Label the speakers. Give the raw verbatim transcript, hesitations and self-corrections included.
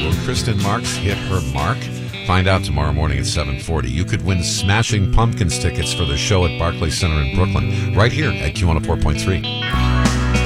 Speaker 1: Will Kristen Marks hit her mark? Find out tomorrow morning at seven forty. You could win Smashing Pumpkins tickets for the show at Barclays Center in Brooklyn, right here at Q one oh four point three.